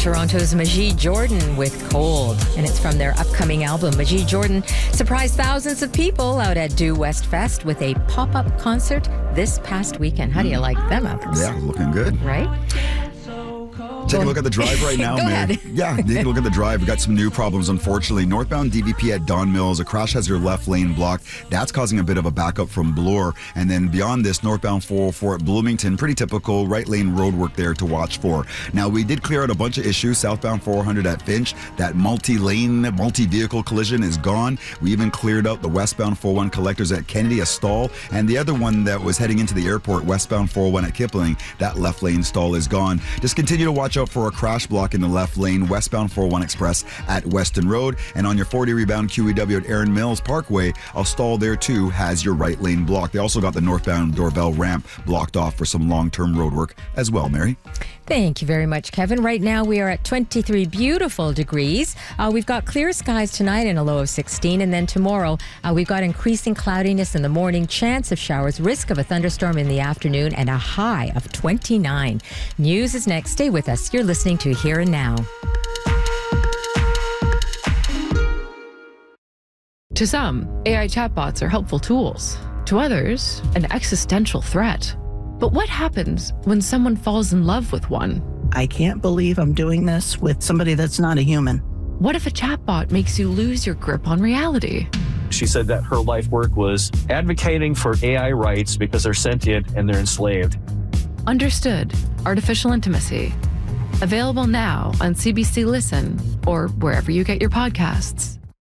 Toronto's Majid Jordan with Cold, and it's from their upcoming album. Majid Jordan surprised thousands of people out at Due West Fest with a pop-up concert this past weekend. How do you like them apples? Yeah, looking good. Right? Take a look at the drive right now, Go Mary. ahead. Yeah, take a look at the drive. We've got some new problems, unfortunately. Northbound DVP at Don Mills. A crash has your left lane blocked. That's causing a bit of a backup from Bloor. And then beyond this, northbound 404 at Bloomington. Pretty typical right lane road work there to watch for. Now, we did clear out a bunch of issues. Southbound 400 at Finch. That multi-lane, multi-vehicle collision is gone. We even cleared out the westbound 401 collectors at Kennedy, a stall. And the other one that was heading into the airport, westbound 401 at Kipling, that left lane stall is gone. Just continue to watch out for a crash block in the left lane, westbound 401 Express at Weston Road. And on your 40 rebound QEW at Erin Mills Parkway, a stall there too has your right lane blocked. They also got the northbound Dorval ramp blocked off for some long-term road work as well, Mary. Thank you very much, Kevin. Right now we are at 23 beautiful degrees. We've got clear skies tonight and a low of 16. And then tomorrow we've got increasing cloudiness in the morning, chance of showers, risk of a thunderstorm in the afternoon, and a high of 29. News is next. Stay with us. You're listening to Here and Now. To some, AI chatbots are helpful tools. To others, an existential threat. But what happens when someone falls in love with one? I can't believe I'm doing this with somebody that's not a human. What if a chatbot makes you lose your grip on reality? She said that her life work was advocating for AI rights because they're sentient and they're enslaved. Understood. Artificial Intimacy. Available now on CBC Listen or wherever you get your podcasts.